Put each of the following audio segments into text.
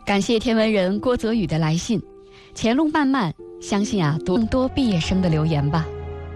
感谢天文人郭泽宇的来信。前路漫漫，相信读更多毕业生的留言吧。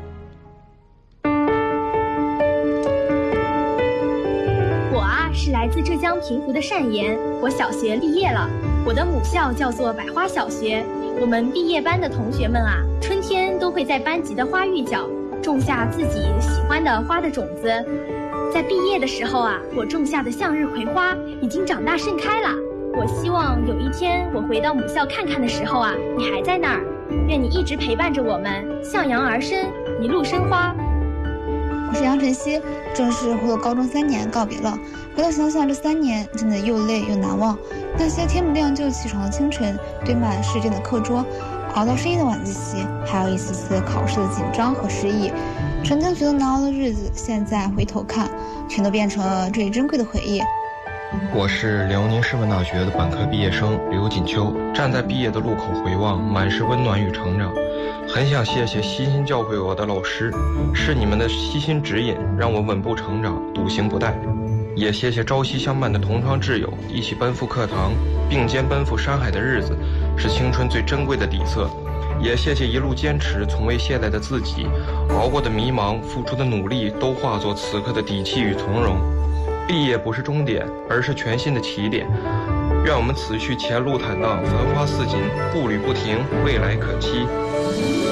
我是来自浙江平湖的单言，我小学毕业了，我的母校叫做百花小学。我们毕业班的同学们春天都会在班级的花峪角种下自己喜欢的花的种子。在毕业的时候我种下的向日葵花已经长大盛开了。我希望有一天我回到母校看看的时候你还在那儿。愿你一直陪伴着我们，向阳而生，一路生花。 我是杨晨曦，正式回了高中3年告别了。回头想想这3年真的又累又难忘，那些天不亮就起床的清晨，堆满试卷的课桌，熬到深夜的晚自习，还有一次次考试的紧张和失意。曾经觉得难熬的日子，现在回头看，全都变成了最珍贵的回忆。 我是辽宁师范大学的本科毕业生刘锦秋，站在毕业的路口回望，满是温暖与成长。很想谢谢悉心教诲我的老师，是你们的悉心指引，让我稳步成长，笃行不怠。也谢谢朝夕相伴的同窗挚友，一起奔赴课堂，并肩奔赴山海的日子，是青春最珍贵的底色。也谢谢一路坚持从未懈怠的自己，熬过的迷茫，付出的努力，都化作此刻的底气与从容。毕业不是终点，而是全新的起点。愿我们此去前路坦荡，繁花似锦，步履不停，未来可期。